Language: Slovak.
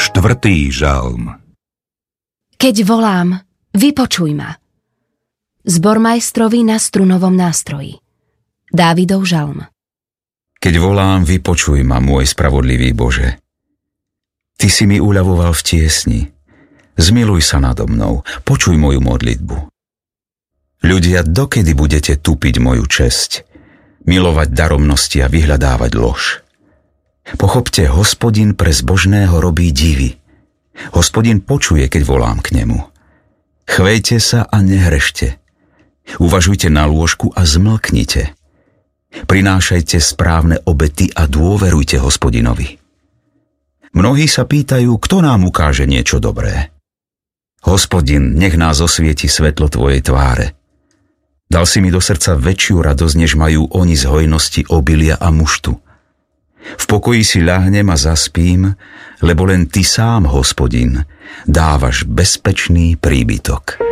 4. žalm. Keď volám, vypočuj ma. Zbormajstrovi na strunovom nástroji. Dávidov žalm. Keď volám, vypočuj ma, môj spravodlivý Bože. Ty si mi uľavoval v tiesni. Zmiluj sa nado mnou, počuj moju modlitbu. Ľudia, dokedy budete tupiť moju česť, milovať daromnosti a vyhľadávať lož? Pochopte, Hospodin pre zbožného robí divy. Hospodin počuje, keď volám k nemu. Chvejte sa a nehrešte. Uvažujte na lôžku a zmlknite. Prinášajte správne obety a dôverujte Hospodinovi. Mnohí sa pýtajú, kto nám ukáže niečo dobré. Hospodin, nech nás osvieti svetlo tvojej tváre. Dal si mi do srdca väčšiu radosť, než majú oni z hojnosti obilia a muštu. V pokoji si ľahnem a zaspím, lebo len ty sám, Hospodin, dávaš bezpečný príbytok.